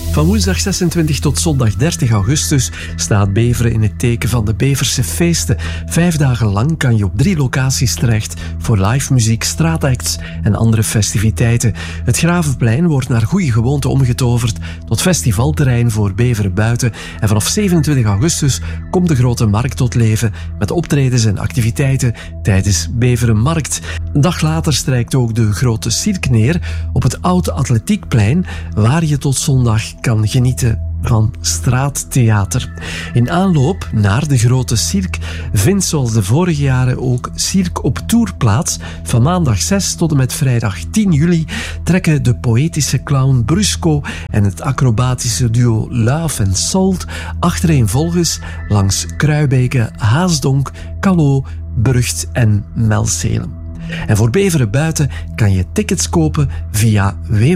Van woensdag 26 tot zondag 30 augustus staat Beveren in het teken van de Beverse feesten. 5 dagen lang kan je op 3 locaties terecht voor live muziek, straatacts en andere festiviteiten. Het Gravenplein wordt naar goede gewoonte omgetoverd tot festivalterrein voor Beveren buiten. En vanaf 27 augustus komt de grote markt tot leven met optredens en activiteiten tijdens Beveren Markt. Een dag later strijkt ook de grote cirque neer op het Oude Atletiekplein, waar je tot zondag kan genieten van straattheater. In aanloop naar de grote cirque vindt zoals de vorige jaren ook Cirque op Tour plaats. Van maandag 6 tot en met vrijdag 10 juli trekken de poëtische clown Brusco en het acrobatische duo Luif en Salt achtereenvolgens langs Kruibeke, Haasdonk, Calloo, Burgt en Melcelen. En voor Beveren buiten kan je tickets kopen via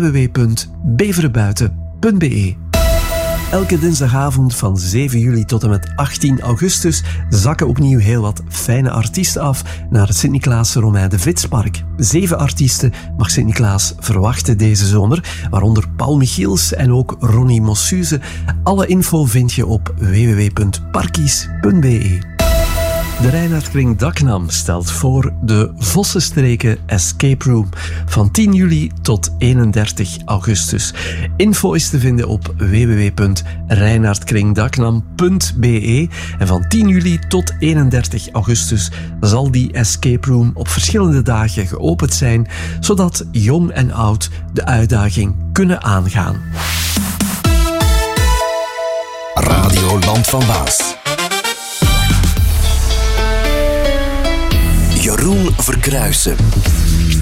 www.beverenbuiten.be. Elke dinsdagavond van 7 juli tot en met 18 augustus zakken opnieuw heel wat fijne artiesten af naar het Sint-Niklaas Romein de Vitspark. 7 artiesten mag Sint-Niklaas verwachten deze zomer, waaronder Paul Michiels en ook Ronnie Mossuze. Alle info vind je op www.parkies.be. De Reinhardkring Daknam stelt voor de Vossenstreken Escape Room van 10 juli tot 31 augustus. Info is te vinden op www.reinhardkringdaknam.be en van 10 juli tot 31 augustus zal die escape room op verschillende dagen geopend zijn, zodat jong en oud de uitdaging kunnen aangaan. Radio Land van Waas. Jeroen Verkruijsen.